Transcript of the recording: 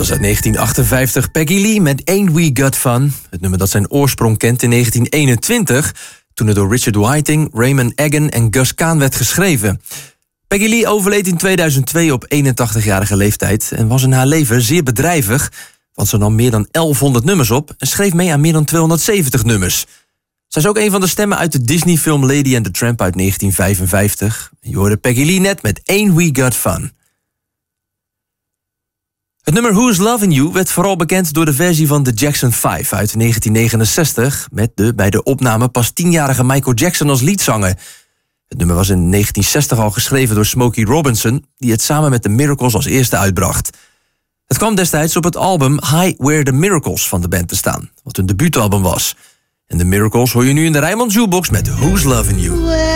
was uit 1958 Peggy Lee met Ain't We Got Fun. Het nummer dat zijn oorsprong kent in 1921... toen het door Richard Whiting, Raymond Egan en Gus Kahn werd geschreven. Peggy Lee overleed in 2002 op 81-jarige leeftijd... en was in haar leven zeer bedrijvig... want ze nam meer dan 1100 nummers op... en schreef mee aan meer dan 270 nummers. Zij is ook een van de stemmen uit de Disney-film Lady and the Tramp uit 1955. Je hoorde Peggy Lee net met Ain't We Got Fun. Het nummer Who's Lovin' You werd vooral bekend door de versie van The Jackson 5 uit 1969... met de bij de opname pas 10-jarige Michael Jackson als liedzanger. Het nummer was in 1960 al geschreven door Smokey Robinson... die het samen met The Miracles als eerste uitbracht. Het kwam destijds op het album Hi Where The Miracles van de band te staan... wat hun debuutalbum was. En The Miracles hoor je nu in de Rijnmond Jukebox met Who's Lovin' You.